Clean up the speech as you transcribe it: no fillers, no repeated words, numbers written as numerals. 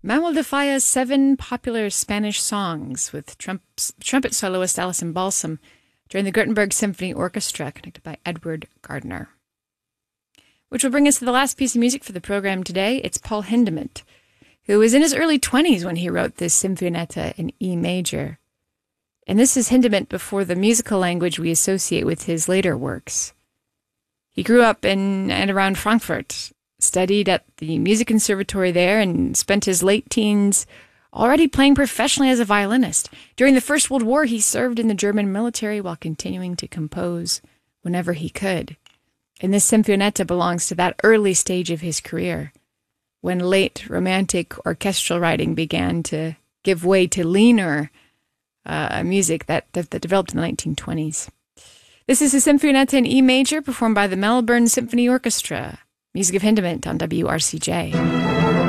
Manuel de Falla's 7 popular Spanish songs with trumpet soloist Alison Balsam during the Gothenburg Symphony Orchestra, conducted by Edward Gardner. Which will bring us to the last piece of music for the program today. It's Paul Hindemith, who was in his early 20s when he wrote this Sinfonietta in E major. And this is Hindemith before the musical language we associate with his later works. He grew up in and around Frankfurt, studied at the music conservatory there, and spent his late teens already playing professionally as a violinist. During the First World War, he served in the German military while continuing to compose whenever he could. And this Sinfonietta belongs to that early stage of his career, when late romantic orchestral writing began to give way to leaner music that developed in the 1920s. This is a Sinfonietta in E major, performed by the Melbourne Symphony Orchestra. Music of Hindemith on WRCJ.